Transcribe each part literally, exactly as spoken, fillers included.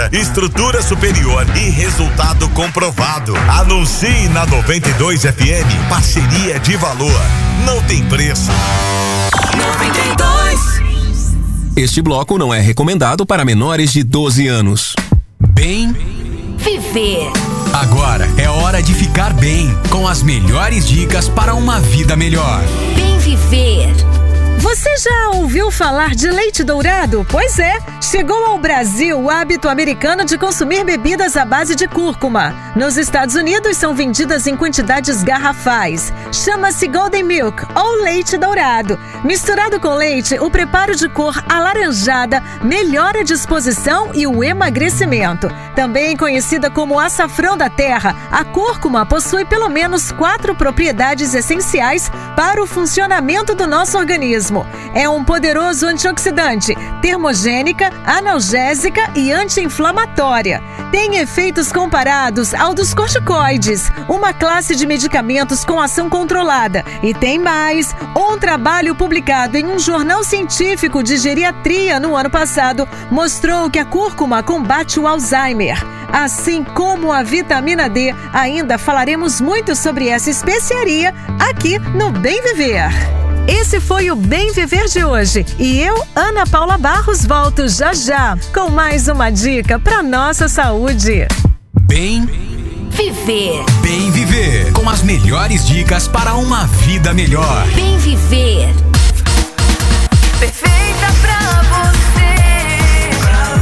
qualidade, estrutura superior e resultado comprovado. Anuncie na noventa e dois F M. Parceria de valor. Não tem preço. noventa e dois. Este bloco não é recomendado para menores de doze anos. Bem Viver. Agora é hora de ficar bem, com as melhores dicas para uma vida melhor. Bem Viver. Você já ouviu falar de leite dourado? Pois é, chegou ao Brasil o hábito americano de consumir bebidas à base de cúrcuma. Nos Estados Unidos são vendidas em quantidades garrafais. Chama-se Golden Milk ou leite dourado. Misturado com leite, o preparo de cor alaranjada melhora a disposição e o emagrecimento. Também conhecida como açafrão da terra, a cúrcuma possui pelo menos quatro propriedades essenciais para o funcionamento do nosso organismo. É um poderoso antioxidante, termogênica, analgésica e anti-inflamatória. Tem efeitos comparados ao dos corticoides, uma classe de medicamentos com ação controlada. E tem mais, um trabalho publicado em um jornal científico de geriatria no ano passado mostrou que a cúrcuma combate o Alzheimer. Assim como a vitamina D, ainda falaremos muito sobre essa especiaria aqui no Bem Viver. Esse foi o Bem Viver de hoje e eu, Ana Paula Barros, volto já já com mais uma dica para nossa saúde. Bem Viver. Bem Viver, com as melhores dicas para uma vida melhor. Bem Viver. Perfeita pra você. Pra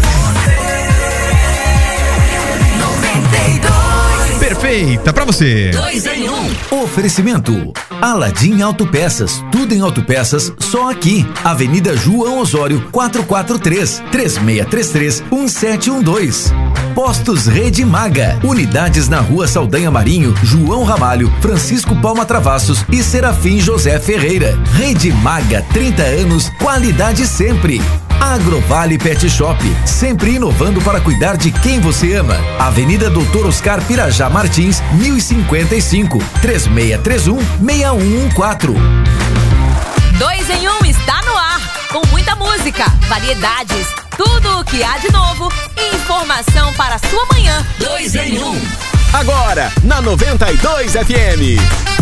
você. noventa e dois. Perfeita pra você. Dois em um. Oferecimento Aladim Autopeças, tudo em autopeças, só aqui. Avenida João Osório, quatrocentos e quarenta e três, três seis três três, um sete um dois. Postos Rede Maga, unidades na Rua Saldanha Marinho, João Ramalho, Francisco Palma Travassos e Serafim José Ferreira. Rede Maga, trinta anos, qualidade sempre. Agrovale Pet Shop, sempre inovando para cuidar de quem você ama. Avenida Doutor Oscar Pirajá Martins, mil e cinquenta e cinco, três seis três um, seis um um quatro. Dois em um está no ar, com muita música, variedades, tudo o que há de novo e informação para a sua manhã. Dois em um. agora na noventa e dois F M.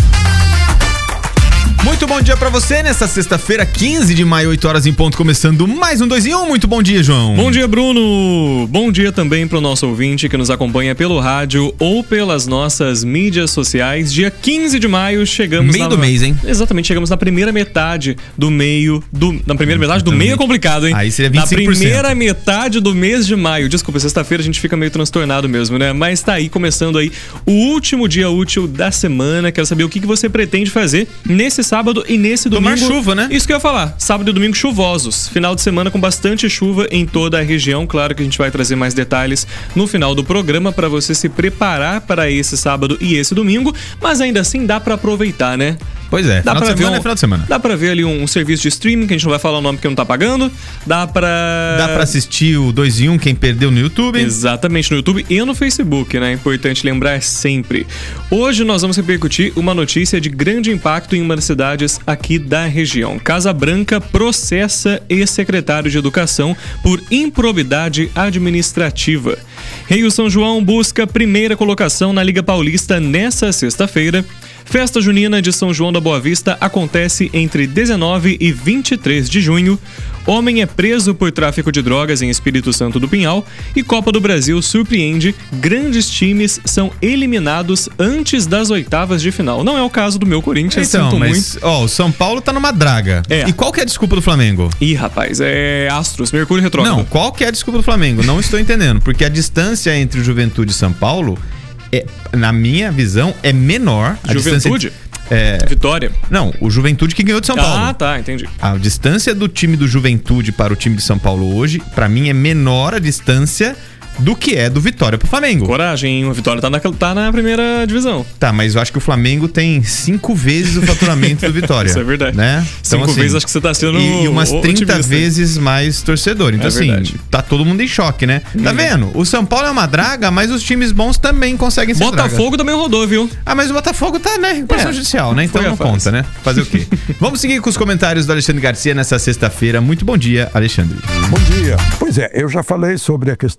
Muito bom dia pra você nesta sexta-feira, quinze de maio, oito horas em ponto, começando mais um dois em um. Muito bom dia, João. Bom dia, Bruno. Bom dia também pro nosso ouvinte que nos acompanha pelo rádio ou pelas nossas mídias sociais. Dia quinze de maio, chegamos meio na... do mês, hein? Exatamente, chegamos na primeira metade do meio do... Na primeira metade do meio é complicado, hein? Aí seria vinte e cinco por cento. Na primeira metade do mês de maio. Desculpa, sexta-feira a gente fica meio transtornado mesmo, né? Mas tá aí, começando aí o último dia útil da semana. Quero saber o que, que você pretende fazer nesse sábado e nesse domingo. Tomar chuva, né? Isso que eu ia falar. Sábado e domingo chuvosos. Final de semana com bastante chuva em toda a região. Claro que a gente vai trazer mais detalhes no final do programa para você se preparar para esse sábado e esse domingo. Mas ainda assim dá para aproveitar, né? Pois é, dá final pra de semana ver um, é final de semana. Dá pra ver ali um, um serviço de streaming, que a gente não vai falar o nome porque não tá pagando. Dá pra... Dá pra assistir o dois em um, quem perdeu no YouTube. Exatamente, no YouTube e no Facebook, né? É importante lembrar sempre. Hoje nós vamos repercutir uma notícia de grande impacto em uma das cidades aqui da região. Casa Branca processa ex-secretário de Educação por improbidade administrativa. Rio São João busca primeira colocação na Liga Paulista nessa sexta-feira. Festa Junina de São João da Boa Vista acontece entre dezenove e vinte e três de junho. Homem é preso por tráfico de drogas em Espírito Santo do Pinhal. E Copa do Brasil surpreende, grandes times são eliminados antes das oitavas de final. Não é o caso do meu Corinthians, então, sinto mas, muito. Ó, o São Paulo tá numa draga. É. E qual que é a desculpa do Flamengo? Ih, rapaz, é Astros, Mercúrio retrógrado. Não, qual que é a desculpa do Flamengo? Não estou entendendo. Porque a distância entre o Juventude e São Paulo, é, na minha visão, é menor. A Juventude? Distância... É... Vitória? Não, o Juventude que ganhou de São Paulo. Ah, tá, entendi. A distância do time do Juventude para o time de São Paulo hoje, pra mim, é menor a distância do que é do Vitória pro Flamengo. Coragem, hein? O Vitória tá na, tá na primeira divisão. Tá, mas eu acho que o Flamengo tem cinco vezes o faturamento do Vitória. Isso é verdade. Né? Então, cinco assim, vezes acho que você tá sendo E, e umas trinta otimista. Vezes mais torcedor. Então, é assim, verdade. tá todo mundo em choque, né? Hum. Tá vendo? O São Paulo é uma draga, mas os times bons também conseguem ser Botafogo draga. também rodou, viu? Ah, mas o Botafogo tá, né? Recuperação é. judicial, né? Então não conta, né? Fazer o quê? Vamos seguir com os comentários do Alexandre Garcia nessa sexta-feira. Muito bom dia, Alexandre. Bom dia. Pois é, eu já falei sobre a questão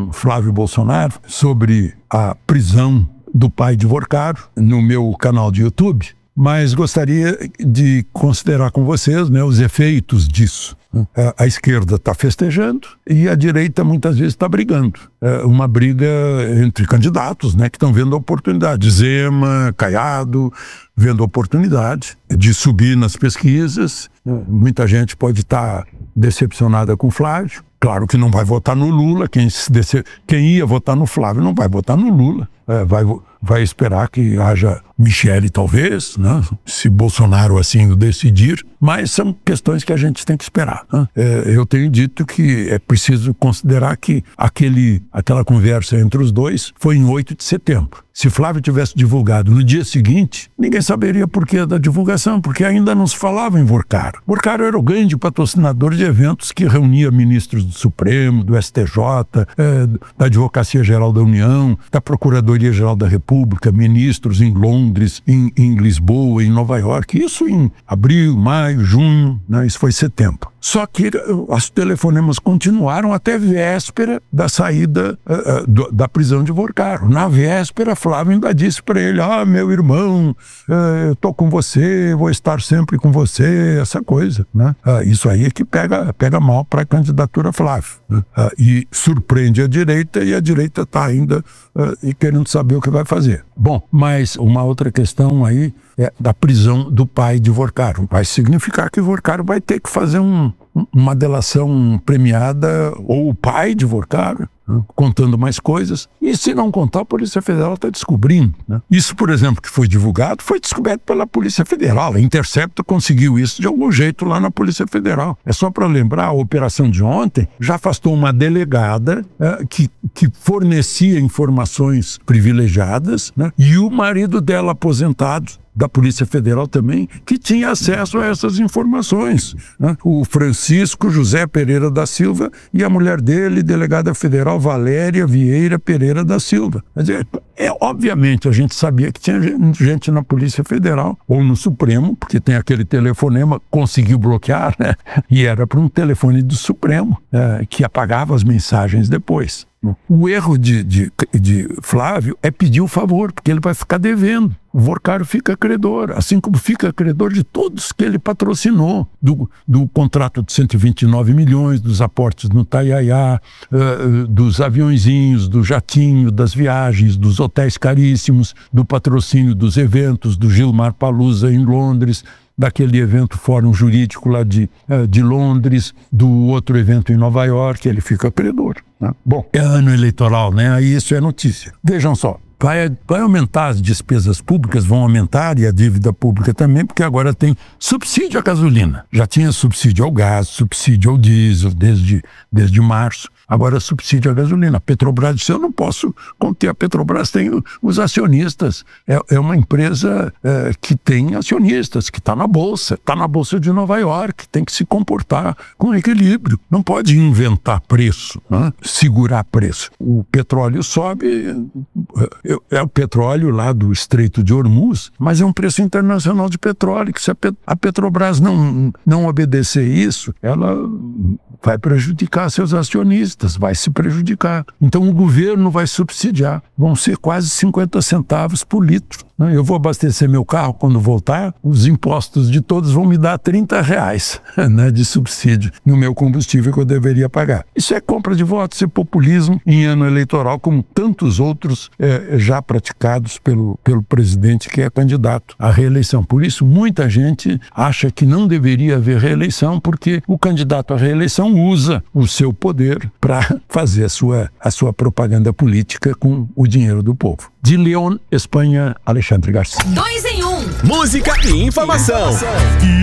com Flávio Bolsonaro sobre a prisão do pai de Vorcaro no meu canal de YouTube, mas gostaria de considerar com vocês, né, os efeitos disso. A, a esquerda está festejando e a direita muitas vezes está brigando. É uma briga entre candidatos, né, que estão vendo a oportunidade. Zema, Caiado, vendo a oportunidade de subir nas pesquisas. Muita gente pode estar decepcionada com o Flávio. Claro que não vai votar no Lula. Quem, se dece... Quem ia votar no Flávio não vai votar no Lula. É, vai, vai esperar que haja Michele, talvez, né? Se Bolsonaro assim o decidir. Mas são questões que a gente tem que esperar. Né? É, eu tenho dito que é preciso considerar que aquele, aquela conversa entre os dois foi em oito de setembro. Se Flávio tivesse divulgado no dia seguinte, ninguém saberia por que da divulgação, porque ainda não se falava em Vorcaro. Vorcaro era o grande patrocinador de eventos que reunia ministros do Supremo, do S T J, é, da Advocacia Geral da União, da Procuradoria Geral da República, ministros em Londres, em, em Lisboa, em Nova York. Isso em abril, maio, junho, né? Isso foi setembro. Só que os telefonemas continuaram até véspera da saída uh, do, da prisão de Vorcaro. Na véspera, Flávio ainda disse para ele: ah, meu irmão, uh, eu tô com você, vou estar sempre com você, essa coisa, né? Uh, isso aí é que pega, pega mal para a candidatura Flávio, né? Uh, e surpreende a direita, e a direita está ainda uh, e querendo saber o que vai fazer. Bom, mas uma outra questão aí é da prisão do pai de Vorcaro. Vai significar que Vorcaro vai ter que fazer um, uma delação premiada, ou o pai de Vorcaro, né, contando mais coisas. E se não contar, a Polícia Federal está descobrindo, né? Isso, por exemplo, que foi divulgado, foi descoberto pela Polícia Federal. A Intercepto conseguiu isso de algum jeito lá na Polícia Federal. É só para lembrar, a operação de ontem já afastou uma delegada é, que, que fornecia informações privilegiadas, né? E o marido dela, aposentado, da Polícia Federal também, que tinha acesso a essas informações, né? O Francisco José Pereira da Silva e a mulher dele, delegada federal Valéria Vieira Pereira da Silva. Quer dizer, é, obviamente a gente sabia que tinha gente na Polícia Federal ou no Supremo, porque tem aquele telefonema, conseguiu bloquear, né? E era para um telefone do Supremo, é, que apagava as mensagens depois. O erro de, de, de Flávio é pedir o favor, porque ele vai ficar devendo. O Vorcaro fica credor, assim como fica credor de todos que ele patrocinou, do, do contrato de cento e vinte e nove milhões, dos aportes no Taiaiá, uh, dos aviõezinhos, do jatinho, das viagens, dos hotéis caríssimos, do patrocínio dos eventos, do Gilmar Palusa em Londres, daquele evento Fórum Jurídico lá de, uh, de Londres, do outro evento em Nova York. Ele fica credor, né? Bom, é ano eleitoral, né? Aí isso é notícia. Vejam só, vai, vai aumentar as despesas públicas, vão aumentar, e a dívida pública também, porque agora tem subsídio à gasolina. Já tinha subsídio ao gás, subsídio ao diesel desde, desde março. Agora subsídio à gasolina. A Petrobras disse: eu não posso conter. A Petrobras tem os acionistas. É, é uma empresa é, que tem acionistas, que está na Bolsa. Está na Bolsa de Nova York. Tem que se comportar com equilíbrio. Não pode inventar preço, né? Segurar preço. O petróleo sobe, é, é o petróleo lá do Estreito de Hormuz, mas é um preço internacional de petróleo, que se a, Pet, a Petrobras não, não obedecer isso, ela vai prejudicar seus acionistas, vai se prejudicar. Então o governo vai subsidiar, vão ser quase cinquenta centavos por litro. Eu vou abastecer meu carro quando voltar, os impostos de todos vão me dar trinta reais, né, de subsídio no meu combustível que eu deveria pagar. Isso é compra de votos, isso é populismo em ano eleitoral, como tantos outros é, já praticados pelo, pelo presidente que é candidato à reeleição. Por isso, muita gente acha que não deveria haver reeleição, porque o candidato à reeleição usa o seu poder para fazer a sua, a sua propaganda política com o dinheiro do povo. De León, Espanha, Alexandre Garcia. Dois em um. Música e informação.